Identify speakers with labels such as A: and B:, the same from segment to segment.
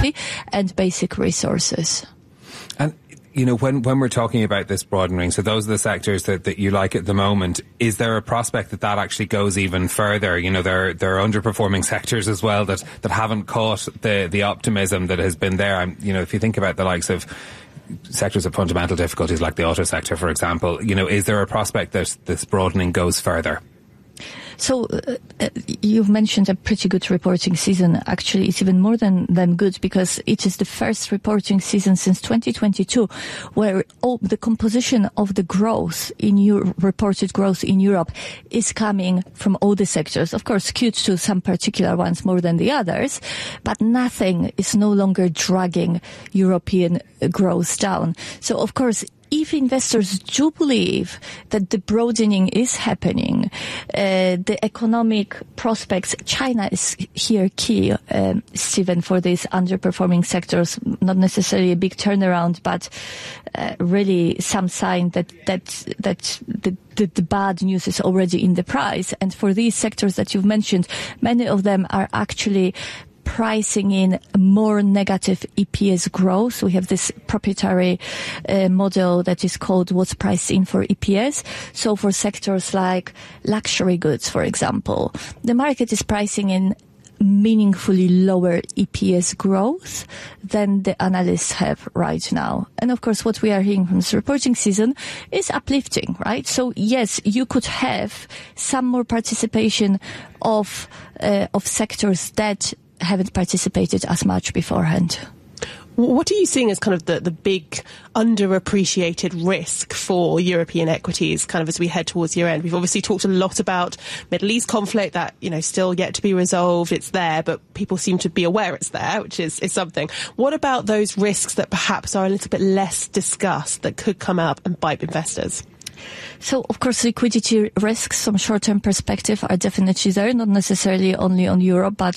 A: commodity and basic resources.
B: And you know, when we're talking about this broadening, so those are the sectors that you like at the moment. Is there a prospect that actually goes even further? You know, there are underperforming sectors as well that haven't caught the optimism that has been there. You know, if you think about the likes of sectors of fundamental difficulties like the auto sector, for example, you know, is there a prospect that this broadening goes further?
A: So you've mentioned a pretty good reporting season. Actually, it's even more than good, because it is the first reporting season since 2022 where all the composition of the growth in reported growth in Europe is coming from all the sectors. Of course, skewed to some particular ones more than the others, but nothing is no longer dragging European growth down. So, of course, if investors do believe that the broadening is happening, the economic prospects, China is here key, Stephen, for these underperforming sectors, not necessarily a big turnaround, but really some sign that the bad news is already in the price. And for these sectors that you've mentioned, many of them are actually pricing in more negative EPS growth. We have this proprietary model that is called what's priced in for EPS. So for sectors like luxury goods, for example, the market is pricing in meaningfully lower EPS growth than the analysts have right now. And of course, what we are hearing from this reporting season is uplifting, right? So yes, you could have some more participation of sectors that haven't participated as much beforehand.
C: What are you seeing as kind of the big underappreciated risk for European equities kind of as we head towards year end? We've obviously talked a lot about Middle East conflict that, you know, still yet to be resolved. It's there, but people seem to be aware it's there, which is something. What about those risks that perhaps are a little bit less discussed that could come up and bite investors?
A: So, of course, liquidity risks from short-term perspective are definitely there, not necessarily only on Europe, but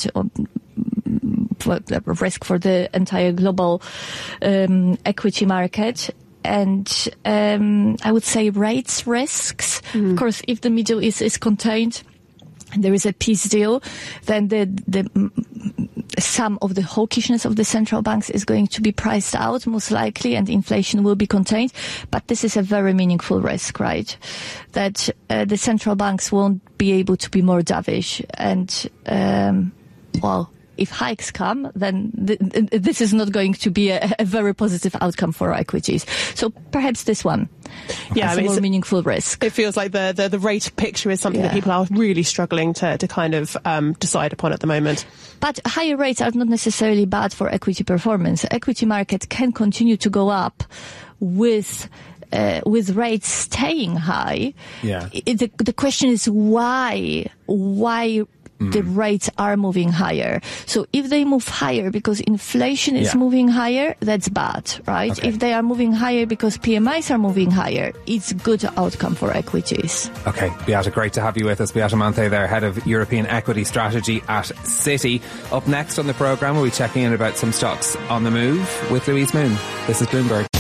A: risk for the entire global equity market. And I would say rates risks. Of course, if the Middle East is contained, there is a peace deal, then some of the hawkishness of the central banks is going to be priced out, most likely, and inflation will be contained. But this is a very meaningful risk, right? That the central banks won't be able to be more dovish. And, if hikes come, then this is not going to be a very positive outcome for equities. So perhaps this one has a more meaningful risk.
C: It feels like the rate picture is something that people are really struggling to kind of decide upon at the moment.
A: But higher rates are not necessarily bad for equity performance. Equity market can continue to go up with rates staying high.
B: Yeah.
A: The question is why the rates are moving higher. So if they move higher because inflation is moving higher, that's bad, right?
B: Okay.
A: If they are moving higher because PMIs are moving higher, it's good outcome for equities.
B: Okay, Beata, great to have you with us. Beata Manthe there, Head of European Equity Strategy at Citi. Up next on the programme, we'll be checking in about some stocks on the move with Louise Moon. This is Bloomberg.